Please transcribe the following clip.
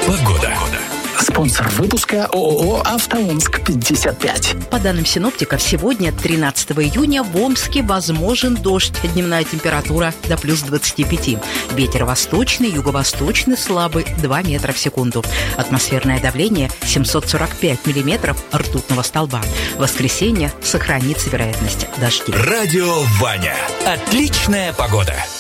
Погода. Спонсор выпуска ООО «АвтоОмск-55». По данным синоптиков, сегодня, 13 июня, в Омске возможен дождь. Дневная температура до плюс 25. Ветер восточный, юго-восточный слабый 2 метра в секунду. Атмосферное давление 745 миллиметров ртутного столба. В воскресенье сохранится вероятность дождей. Радио Ваня. Отличная погода.